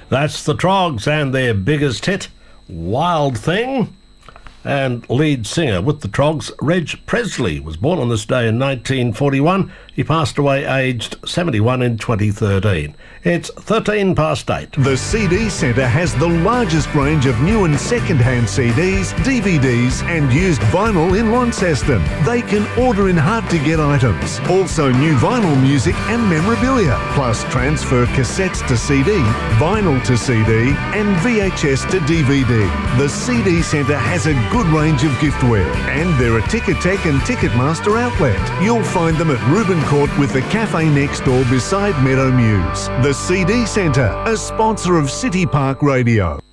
That's the Troggs and their biggest hit, Wild Thing. And lead singer with the Troggs, Reg Presley, was born on this day in 1941. He passed away aged 71 in 2013. It's 8:13. The CD Centre has the largest range of new and second-hand CDs, DVDs and used vinyl in Launceston. They can order in hard-to-get items. Also new vinyl music and memorabilia, plus transfer cassettes to CD, vinyl to CD and VHS to DVD. The CD Centre has a good range of giftware and they're a Ticketek and Ticketmaster outlet. You'll find them at Reuben Court with the cafe next door beside Meadow Muse. The CD Centre, a sponsor of City Park Radio.